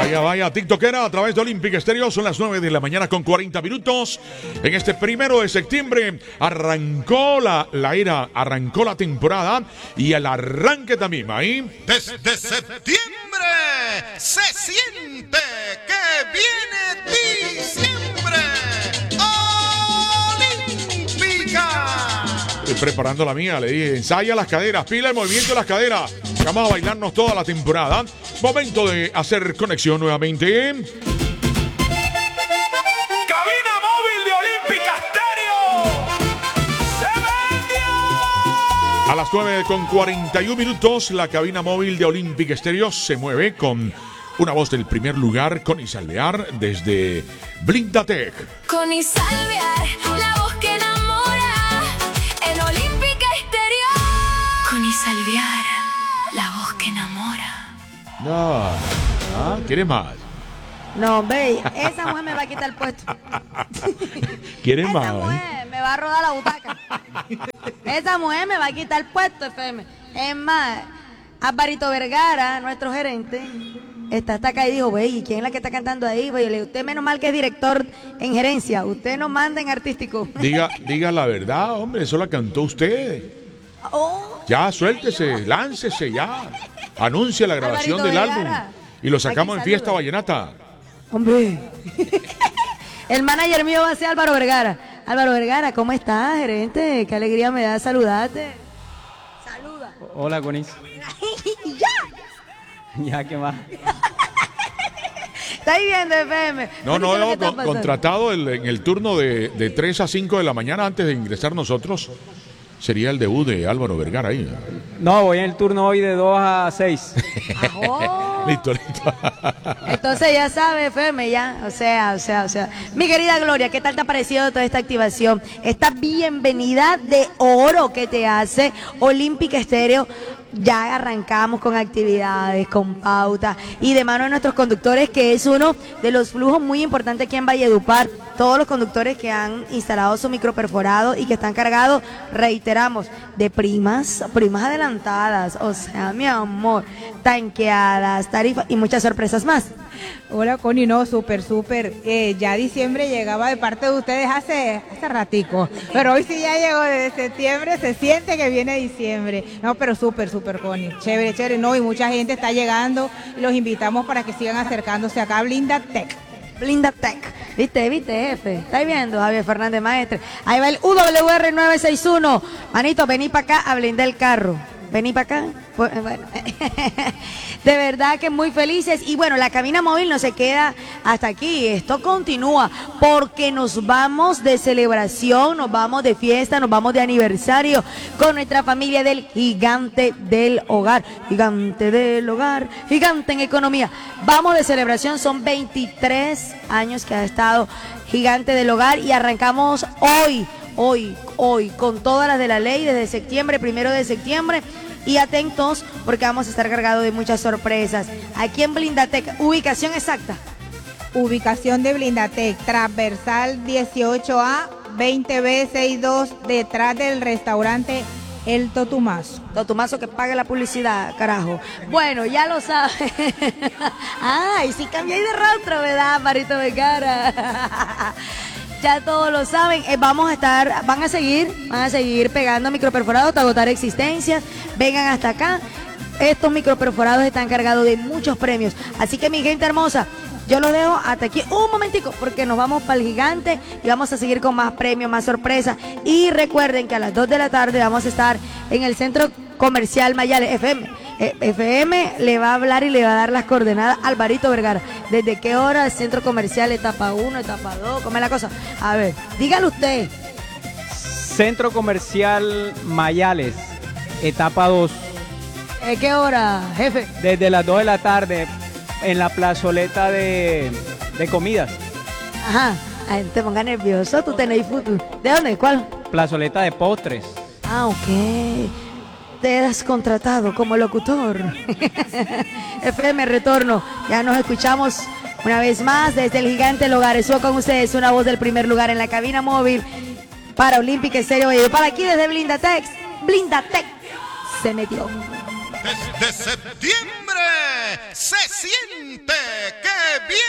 Vaya, vaya, tiktokera a través de Olympic Stereo. Son las 9 de la mañana con 40 minutos. En este 1 de septiembre arrancó la era, arrancó la temporada y el arranque también, ahí. Desde septiembre se siente que viene diciembre. Olímpica. Estoy preparando la mía, le dije, ensaya las caderas, pila el movimiento de las caderas. Vamos a bailarnos toda la temporada. Momento de hacer conexión nuevamente. Cabina móvil de Olympic Stereo. ¡Se vendió! A las 9:41, la cabina móvil de Olympic Stereo se mueve con una voz del primer lugar, Connie Salvear, desde Blindatech. Connie Salvear, la voz que enamora en Olympic Stereo. Connie Salvear, la voz que enamora. No, ¿quieres más? No, hombre, esa mujer me va a quitar el puesto. ¿Quieres Esa más? mujer me va a rodar la butaca. Esa mujer me va a quitar el puesto, FM. Es más, Alvarito Vergara, nuestro gerente, está hasta acá y dijo, güey, ¿y quién es la que está cantando ahí? Güey, le digo, usted menos mal que es director en gerencia, usted no manda en artístico. Diga la verdad, hombre, eso la cantó usted. Oh, Ya, suéltese, láncese ya. Anuncia la grabación Alvarito del álbum Vergara. y lo sacamos en Aquí Fiesta saluda. Vallenata. hombre. El manager mío va a ser Álvaro Vergara. Álvaro Vergara, ¿cómo estás, gerente? Qué alegría me da saludarte. Saluda. Hola, Conis. Ya, ¿qué más? ¿Estás viendo, FM? No, ¿Qué es lo que está no, pasando? contratado en el turno de 3 a 5 de la mañana antes de ingresar nosotros. Sería el debut de Álvaro Vergara ahí. No, voy en el turno hoy de 2 a 6. Ajó. Listo, listo. Entonces ya sabes, FM, ya. O sea. Mi querida Gloria, ¿qué tal te ha parecido toda esta activación? Esta bienvenida de oro que te hace Olympic Stereo. Ya arrancamos con actividades, con pautas y de mano de nuestros conductores, que es uno de los flujos muy importantes aquí en Valledupar. Todos los conductores que han instalado su microperforado y que están cargados, reiteramos, de primas adelantadas, o sea, mi amor, tanqueadas, tarifas y muchas sorpresas más. Hola, Connie, no, súper. Ya diciembre llegaba de parte de ustedes hace ratico, pero hoy sí ya llegó desde septiembre, se siente que viene diciembre. No, pero súper, Connie, chévere, no, y mucha gente está llegando y los invitamos para que sigan acercándose acá a Blindatech. Blindatech. ¿Viste, jefe? ¿Estáis viendo, Javier Fernández Maestre? Ahí va el UWR 961. Manito, vení para acá a blindar el carro. Vení para acá. Bueno. De verdad que muy felices. Y bueno, la cabina móvil no se queda hasta aquí. Esto continúa porque nos vamos de celebración, nos vamos de fiesta, nos vamos de aniversario con nuestra familia del Gigante del Hogar. Gigante del Hogar, gigante en economía. Vamos de celebración, son 23 años que ha estado Gigante del Hogar y arrancamos hoy, con todas las de la ley desde septiembre, 1 de septiembre. Y atentos porque vamos a estar cargados de muchas sorpresas. Aquí en Blindatech, ubicación exacta. Ubicación de Blindatech, transversal 18A, 20B62, detrás del restaurante El Totumazo. Totumazo que pague la publicidad, carajo. Bueno, ya lo sabes. Ay, sí cambié de rostro, ¿verdad, Marito Vergara? Ya todos lo saben, van a seguir pegando microperforados hasta agotar existencias. Vengan hasta acá. Estos microperforados están cargados de muchos premios. Así que mi gente hermosa, yo los dejo hasta aquí un momentico porque nos vamos para el Gigante y vamos a seguir con más premios, más sorpresas. Y recuerden que a las 2 de la tarde vamos a estar en el Centro Comercial Mayales FM. FM le va a hablar y le va a dar las coordenadas a Alvarito Vergara. ¿Desde qué hora el Centro Comercial, etapa 1, etapa 2? ¿Cómo es la cosa? A ver, dígalo usted. Centro Comercial Mayales, etapa 2. ¿Qué hora, jefe? Desde las 2 de la tarde en la plazoleta de comidas. Ajá, ay, te ponga nervioso, tú tenéis futuro. ¿De dónde? ¿Cuál? Plazoleta de postres. Ah, ok. Te has contratado como locutor. FM Retorno. Ya nos escuchamos una vez más desde el Gigante del Hogar. Estuvo con ustedes una voz del primer lugar en la cabina móvil para Olympic Stereo. Para aquí desde Blindatech se metió. Desde septiembre se siente que viene